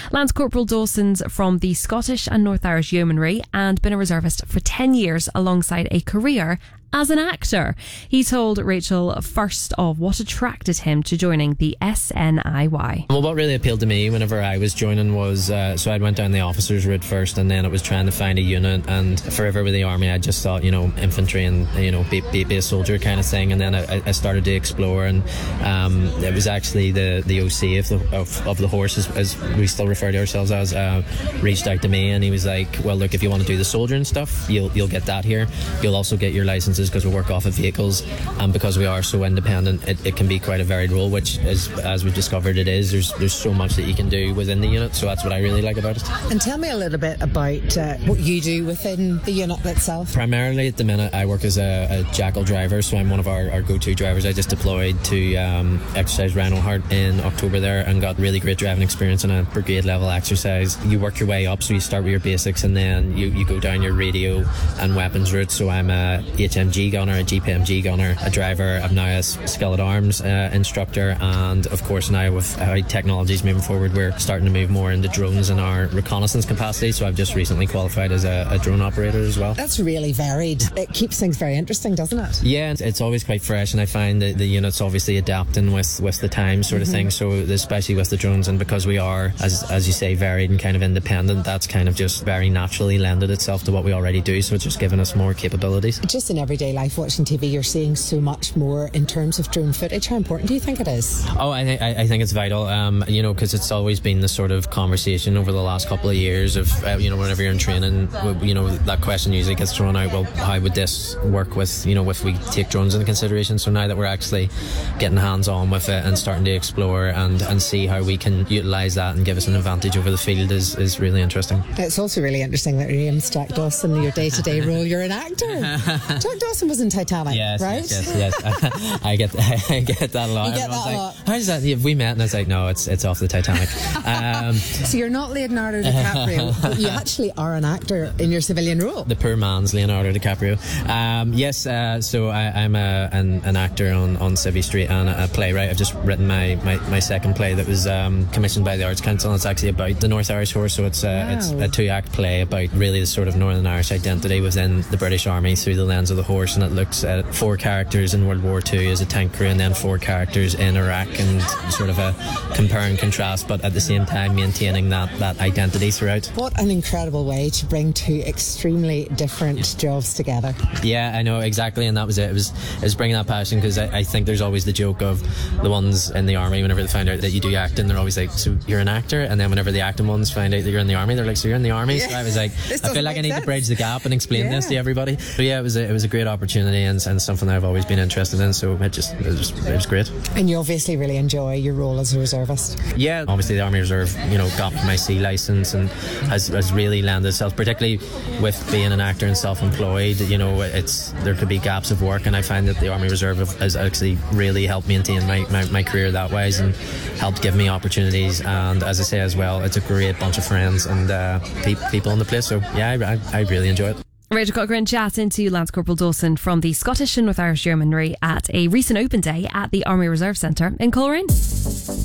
Lance Corporal Dawson's from the Scottish and North Irish Yeomanry and been a reservist for 10 years alongside a career as an actor. He told Rachel first of what attracted him to joining the SNIY. Well, what really appealed to me whenever I was joining was, so I went down the officers route first, and then it was trying to find a unit, and forever with the army I just thought, infantry and, be a soldier kind of thing, and then I started to explore, and it was actually the OC of the horse, as we still refer to ourselves as, reached out to me, and he was like, well, look, if you want to do the soldiering stuff, you'll get that here. You'll also get your licenses because we work off of vehicles, and because we are so independent, it can be quite a varied role, which is, as we've discovered, it is. There's so much that you can do within the unit, so that's what I really like about it. And tell me a little bit about what you do within the unit itself. Primarily at the minute I work as a jackal driver, so I'm one of our go-to drivers. I just deployed to exercise Rhino Heart in October there and got really great driving experience in a brigade level exercise. You work your way up, so you start with your basics and then you go down your radio and weapons route. So I'm a HMG gunner, a GPMG gunner, a driver. I'm now a skill at arms instructor, and of course now with how technology's moving forward, we're starting to move more into drones in our reconnaissance capacity, so I've just recently qualified as a drone operator as well. That's really varied. It keeps things very interesting, doesn't it? Yeah, it's always quite fresh, and I find that the unit's obviously adapting with the time sort of thing, so especially with the drones, and because we are, as you say, varied and kind of independent, that's kind of just very naturally lended itself to what we already do, so it's just given us more capabilities. Just in everyday life, watching TV, you're seeing so much more in terms of drone footage. How important do you think it is? Oh, I think it's vital, because it's always been the sort of conversation over the last couple of years of, whenever you're in training, that question usually gets thrown out, well, how would this work with, if we take drones into consideration? So now that we're actually getting hands-on with it and starting to explore and see how we can utilise that and give us an advantage over the field is really interesting. It's also really interesting that your name's Jack Dawson, your day-to-day role, you're an actor. Jack Dawson was in Titanic, right? Yes. I get that a lot. You get that a lot. How does that? Have we met? And it's like, no, it's off the Titanic. So you're not Leonardo DiCaprio, but you actually are an actor in your civilian role. The poor man's Leonardo DiCaprio. Yes, so I'm an actor on Civvy Street and a playwright. I've just written my second play that was commissioned by the Arts Council, and it's actually about the North Irish Horse, so it's a 2-act play about really the sort of Northern Irish identity within the British Army through the lens of the horse, and it looks at 4 characters in World War II as a tank crew and then 4 characters in Iraq, and sort of a compare and contrast, but at the same time maintaining that identity throughout. What an incredible way to bring 2 extremely different jobs together. Yeah, I know, exactly, and that was it. It was bringing that passion, because I think there's always the joke of the ones in the army, whenever they find out that you do acting, they're always like, so you're an actor? And then whenever the acting ones find out that you're in the army, they're like, so you're in the army? Yeah. So I was like, I feel like I need to bridge the gap and explain this to everybody. But yeah, it was a great opportunity and something that I've always been interested in, so it was great. And you obviously really enjoy your role as a reservist. Yeah, obviously the Army Reserve, got my C licence and has really landed itself, particularly with being an actor and self-employed. There could be gaps of work, and I find that the Army Reserve has actually really helped maintain my career that way and helped give me opportunities. And as I say as well, it's a great bunch of friends and people in the place. So yeah, I really enjoy it. Rachel Cochrane chatting to Lance Corporal Dawson from the Scottish and North Irish Yeomanry at a recent open day at the Army Reserve Centre in Coleraine.